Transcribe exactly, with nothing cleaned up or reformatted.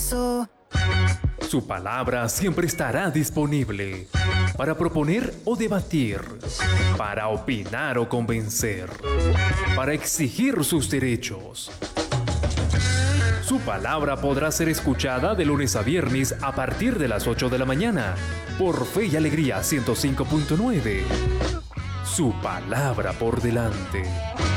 eso. Su palabra siempre estará disponible para proponer o debatir, para opinar o convencer, para exigir sus derechos. Su palabra podrá ser escuchada de lunes a viernes a partir de las ocho de la mañana por Fe y Alegría ciento cinco punto nueve. Su palabra por delante.